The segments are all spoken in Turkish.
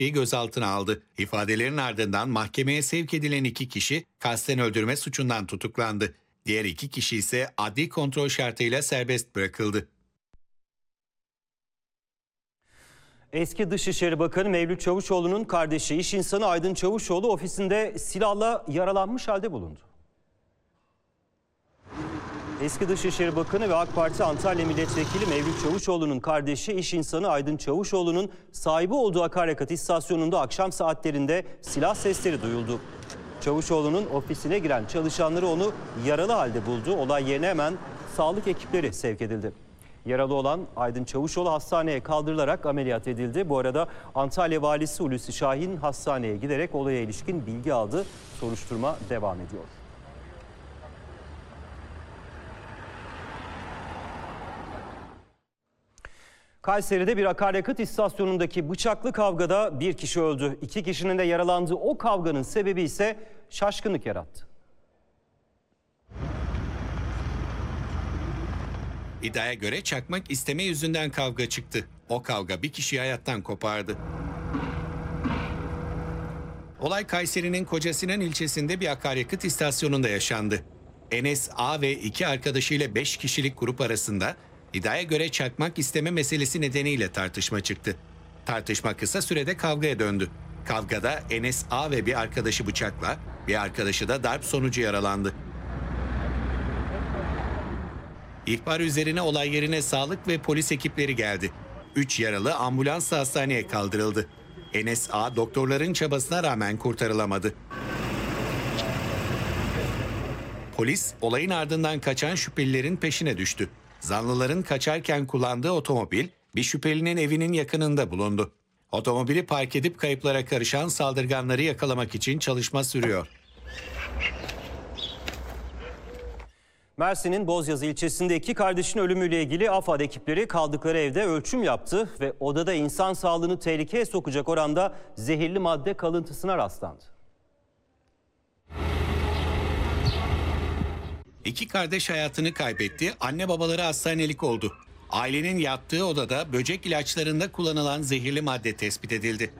şüpheliyi gözaltına aldı. İfadelerin ardından mahkemeye sevk edilen 2 kişi kasten öldürme suçundan tutuklandı. Diğer 2 kişi ise adli kontrol şartıyla serbest bırakıldı. Eski Dışişleri Bakanı Mevlüt Çavuşoğlu'nun kardeşi iş insanı Aydın Çavuşoğlu ofisinde silahla yaralanmış halde bulundu. Eski Dışişleri Bakanı ve AK Parti Antalya Milletvekili Mevlüt Çavuşoğlu'nun kardeşi iş insanı Aydın Çavuşoğlu'nun sahibi olduğu akaryakıt istasyonunda akşam saatlerinde silah sesleri duyuldu. Çavuşoğlu'nun ofisine giren çalışanları onu yaralı halde buldu. Olay yerine hemen sağlık ekipleri sevk edildi. Yaralı olan Aydın Çavuşoğlu hastaneye kaldırılarak ameliyat edildi. Bu arada Antalya Valisi Hulusi Şahin hastaneye giderek olaya ilişkin bilgi aldı. Soruşturma devam ediyor. Kayseri'de bir akaryakıt istasyonundaki bıçaklı kavgada bir kişi öldü. 2 kişinin de yaralandığı o kavganın sebebi ise şaşkınlık yarattı. İddiaya göre çakmak isteme yüzünden kavga çıktı. O kavga bir kişiyi hayattan kopardı. Olay Kayseri'nin Kocasinan ilçesinde bir akaryakıt istasyonunda yaşandı. Enes A ve 2 arkadaşıyla 5 kişilik grup arasında iddiaya göre çakmak isteme meselesi nedeniyle tartışma çıktı. Tartışma kısa sürede kavgaya döndü. Kavgada Enes A ve bir arkadaşı bıçakla, bir arkadaşı da darp sonucu yaralandı. İhbar üzerine olay yerine sağlık ve polis ekipleri geldi. 3 yaralı ambulansla hastaneye kaldırıldı. Enes A doktorların çabasına rağmen kurtarılamadı. Polis olayın ardından kaçan şüphelilerin peşine düştü. Zanlıların kaçarken kullandığı otomobil bir şüphelinin evinin yakınında bulundu. Otomobili park edip kayıplara karışan saldırganları yakalamak için çalışma sürüyor. Mersin'in Bozyazı ilçesinde 2 kardeşin ölümüyle ilgili AFAD ekipleri kaldıkları evde ölçüm yaptı ve odada insan sağlığını tehlikeye sokacak oranda zehirli madde kalıntısına rastlandı. 2 kardeş hayatını kaybetti, anne babaları hastanelik oldu. Ailenin yattığı odada böcek ilaçlarında kullanılan zehirli madde tespit edildi.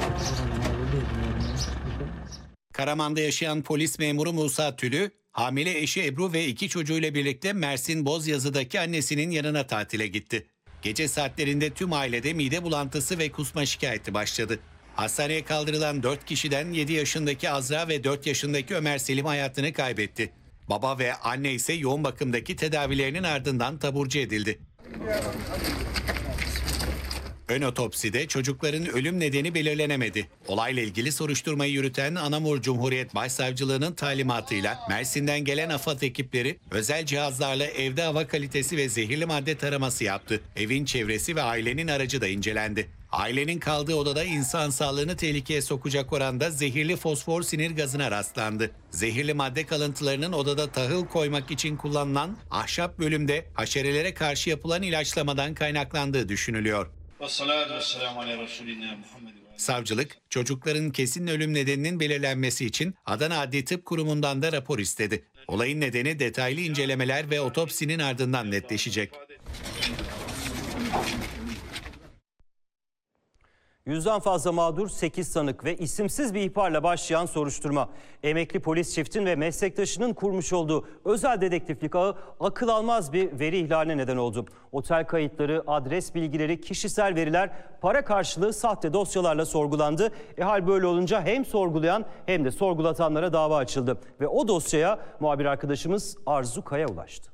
Karaman'da yaşayan polis memuru Musa Tülü, hamile eşi Ebru ve 2 çocuğuyla birlikte Mersin Bozyazı'daki annesinin yanına tatile gitti. Gece saatlerinde tüm ailede mide bulantısı ve kusma şikayeti başladı. Hastaneye kaldırılan 4 kişiden 7 yaşındaki Azra ve 4 yaşındaki Ömer Selim hayatını kaybetti. Baba ve anne ise yoğun bakımdaki tedavilerinin ardından taburcu edildi. Ön otopside çocukların ölüm nedeni belirlenemedi. Olayla ilgili soruşturmayı yürüten Anamur Cumhuriyet Başsavcılığı'nın talimatıyla Mersin'den gelen AFAD ekipleri özel cihazlarla evde hava kalitesi ve zehirli madde taraması yaptı. Evin çevresi ve ailenin aracı da incelendi. Ailenin kaldığı odada insan sağlığını tehlikeye sokacak oranda zehirli fosfor sinir gazına rastlandı. Zehirli madde kalıntılarının odada tahıl koymak için kullanılan ahşap bölümde haşerelere karşı yapılan ilaçlamadan kaynaklandığı düşünülüyor. Savcılık, çocukların kesin ölüm nedeninin belirlenmesi için Adana Adli Tıp Kurumu'ndan da rapor istedi. Olayın nedeni detaylı incelemeler ve otopsinin ardından netleşecek. 100'den fazla mağdur, 8 sanık ve isimsiz bir ihbarla başlayan soruşturma. Emekli polis çiftin ve meslektaşının kurmuş olduğu özel dedektiflik ağı akıl almaz bir veri ihlaline neden oldu. Otel kayıtları, adres bilgileri, kişisel veriler para karşılığı sahte dosyalarla sorgulandı. Hal böyle olunca hem sorgulayan hem de sorgulatanlara dava açıldı. Ve o dosyaya muhabir arkadaşımız Arzu Kaya ulaştı.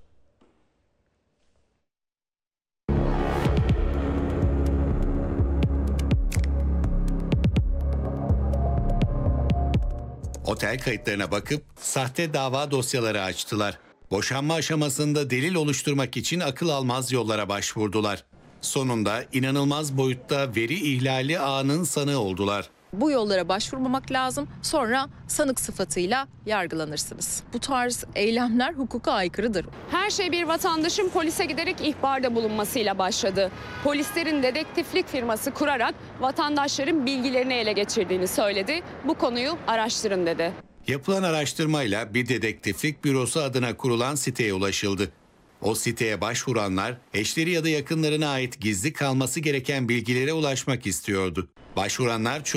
Otel kayıtlarına bakıp sahte dava dosyaları açtılar. Boşanma aşamasında delil oluşturmak için akıl almaz yollara başvurdular. Sonunda inanılmaz boyutta veri ihlali ağının sanığı oldular. Bu yollara başvurmamak lazım, sonra sanık sıfatıyla yargılanırsınız. Bu tarz eylemler hukuka aykırıdır. Her şey bir vatandaşın polise giderek ihbarda bulunmasıyla başladı. Polislerin dedektiflik firması kurarak vatandaşların bilgilerini ele geçirdiğini söyledi. Bu konuyu araştırın dedi. Yapılan araştırmayla bir dedektiflik bürosu adına kurulan siteye ulaşıldı. O siteye başvuranlar eşleri ya da yakınlarına ait gizli kalması gereken bilgilere ulaşmak istiyordu. Başvuranlar